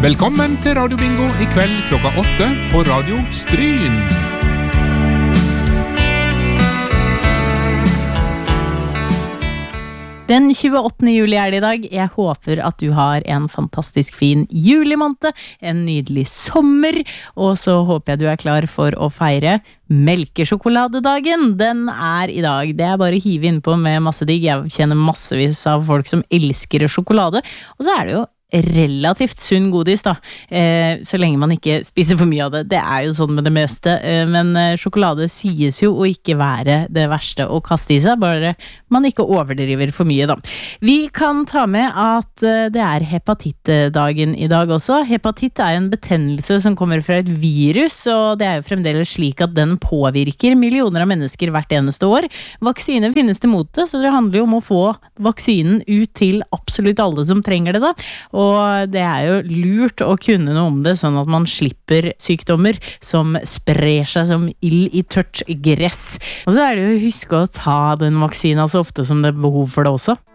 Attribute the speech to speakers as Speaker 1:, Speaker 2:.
Speaker 1: Velkommen til Radio Bingo I kveld klokka 8 på Radio Stryn.
Speaker 2: Den 28. juli det I dag. Jeg håper at du har en fantastisk fin julimåned, en nydelig sommer, og så håper jeg du klar for å feire melkesjokoladedagen. Den I dag. Det bare å hive innpå med masse digg. Jeg kjenner massevis av folk som elsker sjokolade, og så det jo relativt sunn godis da, så lenge man ikke spiser for mye av det. Det jo sånn med det meste, men sjokolade sies jo å ikke være det verste å kaste I seg, bare man ikke overdriver for mye da. Vi kan ta med at det hepatittdagen I dag også. Hepatitt en betennelse som kommer fra et virus, og det jo fremdeles slik at den påvirker millioner av mennesker hvert eneste år. Vaksine finnes det mot det, så det handler jo om å få vaksinen ut til absolutt alle som trenger det da, og det jo lurt å kunne noe om det, sånn at man slipper sykdommer som sprer seg som ild I tørt gress. Og så det jo å huske å ta den vaksinen så ofte som det behov for det også.